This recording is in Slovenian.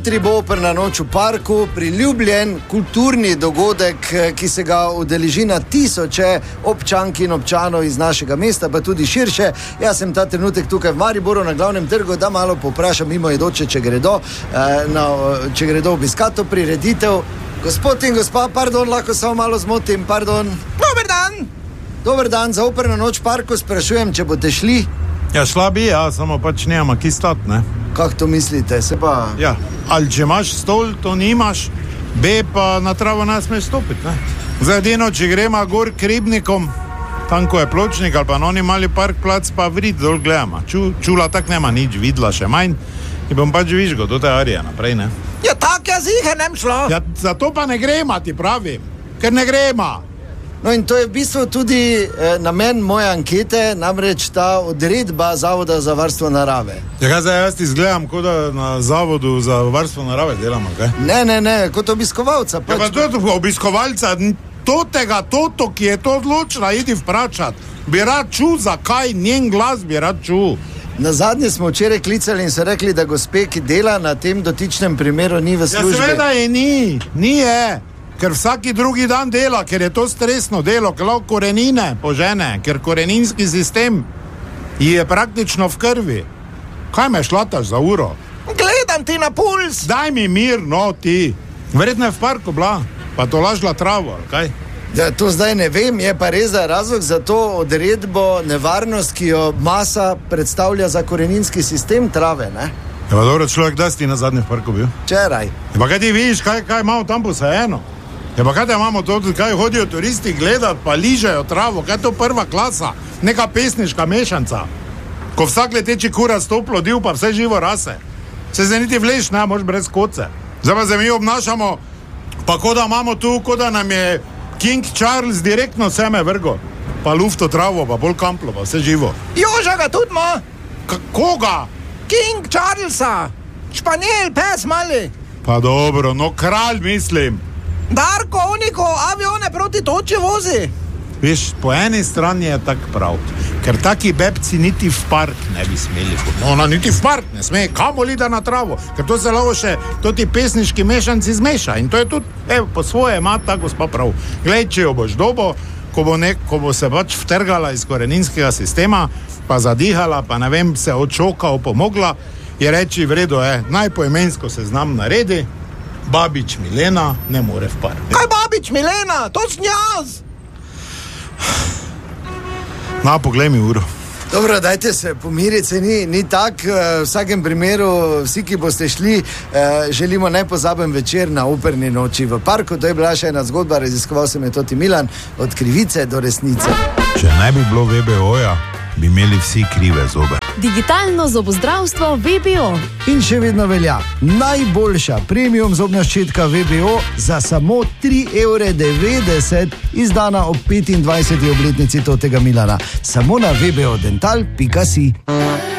Jutri bo operna noč v parku, priljubljen kulturni dogodek, ki se ga udeleži na tisoče občank in občanov iz našega mesta, pa tudi širše. Jaz sem ta trenutek tukaj v Mariboru na glavnem trgu, da malo poprašam mimoidoče, če gredo obiskat to prireditev. Gospod in gospa, pardon, lahko samo malo zmotim, pardon. Dober dan! Dober dan, za operno noč v parku sprašujem, če boste šli. Ja, šla bi, samo pač nemamo ki stat, ne? Kako to mislite? Se pa... Ja, ali če imaš stol, to nimaš, B pa na travo ne smeš stopiti, ne? Zdaj edino, če gremo gor k ribnikom, tam ko je pločnik ali pa oni mali park plac, pa vrid dol gledamo. Čula tak nema nič, videla še manj in bom pač vižgo do te arije naprej, ne? Ja, tak jaz jih nem šlo. Ja, zato pa ne grema, ti pravim, ker ne grema. No in to je v bistvu tudi namen moje ankete, namreč ta odredba Zavoda za varstvo narave. Ja, kaj zdaj jaz izgledam, kot da na Zavodu za varstvo narave delamo, kaj? Ne, kot obiskovalca. Ja, pa to obiskovalca, Toto, ki je to odločila, idi vprašat. Bi rad čul, zakaj njen glas bi rad čul. Na zadnje smo včeraj klicali in so rekli, da gospe, ki dela na tem dotičnem primeru, ni v službi. Ja, seveda je ni je. Ker vsaki drugi dan dela, ker je to stresno delo, ker lahko korenine požene, ker koreninski sistem je praktično v krvi. Kaj me šlataš za uro? Gledam ti na puls. Daj mi mir, no ti. Verjetno je v parku bila, pa to lažla travo, ali kaj? Ja, to zdaj ne vem, je pa res razlog za to odredbo nevarnost, ki jo masa predstavlja za koreninski sistem trave, ne? Ja, pa dobro, človek, da si ti na zadnjem parku bil? Včeraj. Ja, pa kaj ti vidiš, kaj imamo tam posajeno? Ja, pa kaj imamo to, kaj hodijo turisti gledati, pa ližejo travo, kaj je to prva klasa, neka pesniška mešanca, ko vsak leteči kura stoplo div, pa vse živo rase. Se zdaj niti vleš, ne, moš brez koce. Zdaj pa se mi obnašamo, pa ko da imamo tu, ko da nam je King Charles direktno seme vrgo, pa lufto travo, pa bolj kamplo, pa vse živo. Joža ga tudi ima. Koga? King Charlesa, Španjel, pes mali. Pa dobro, no kralj mislim. Darko, oniko avione proti toči vozi. Veš, po eni strani je tak prav, ker taki bebci niti v park ne bi smeli. No, niti v park ne sme, kamo lida na travo, ker to se lahko še toti pesniški mešanci zmeša in to je tudi, po svoje ima ta gospa prav. Glej, če jo boš dobo, ko bo se pač vtrgala iz koreninskega sistema, pa zadihala, pa ne vem, se odšoka opomogla, je reči, v redu je, najpoimensko se znam naredi, Babič Milena ne more v park. Kaj Babič Milena? To sem jaz! Na, poglej mi uro. Dobro, dajte se pomiriti, se ni tak. V vsakem primeru, vsi, ki boste šli, želimo nepozaben večer na operni noči v parku. To je bila še ena zgodba, raziskoval sem je Toti Milan, od krivice do resnice. Če ne bi bilo VBO-ja, bi imeli vsi krive zobe. Digitalno zobozdravstvo VBO. In še vedno velja najboljša premium zobna ščetka VBO za samo 3,90 €, izdana ob 25. obletnici Totega Milana. Samo na vbodental.si.